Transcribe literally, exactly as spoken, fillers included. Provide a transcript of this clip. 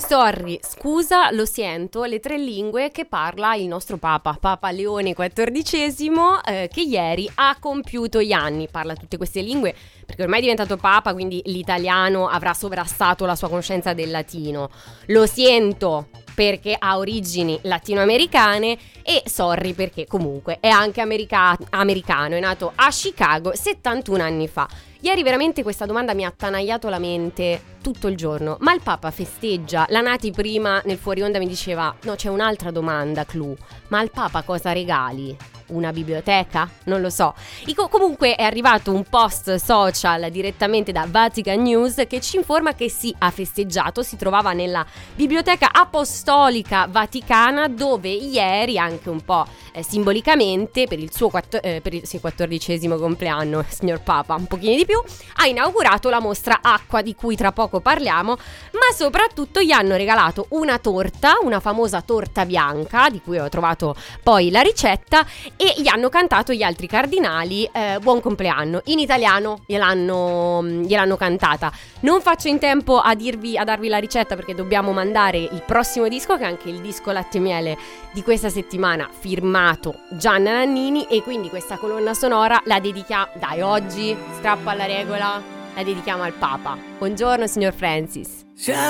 sorry, scusa, lo sento, le tre lingue che parla il nostro Papa, Papa Leone quattordicesimo, eh, che ieri ha compiuto gli anni. Parla tutte queste lingue perché ormai è diventato Papa, quindi l'italiano avrà sovrastato la sua conoscenza del latino. Lo sento perché ha origini latinoamericane e sorry perché comunque è anche america- americano, è nato a Chicago settantuno anni fa. Ieri veramente questa domanda mi ha attanagliato la mente tutto il giorno. Ma il Papa festeggia? La Nati prima nel fuori onda mi diceva no, c'è un'altra domanda, clou. Ma al Papa cosa regali? Una biblioteca? Non lo so. Ico, comunque è arrivato un post social direttamente da Vatican News che ci informa che sì, ha festeggiato, si trovava nella Biblioteca Apostolica Vaticana, dove ieri, anche un po' eh, simbolicamente, per il suo quattro, eh, per il sì, quattordicesimo compleanno, signor Papa, un pochino di più, ha inaugurato la mostra Acqua, di cui tra poco parliamo, ma soprattutto gli hanno regalato una torta, una famosa torta bianca, di cui ho trovato poi la ricetta, e gli hanno cantato gli altri cardinali eh, buon compleanno in italiano, gliel'hanno, gliel'hanno cantata. Non faccio in tempo a dirvi a darvi la ricetta perché dobbiamo mandare il prossimo disco, che è anche il disco Latte e Miele di questa settimana, firmato Gianna Nannini, e quindi questa colonna sonora la dedichiamo, dai, oggi strappo alla regola, la dedichiamo al Papa. Buongiorno signor Francis.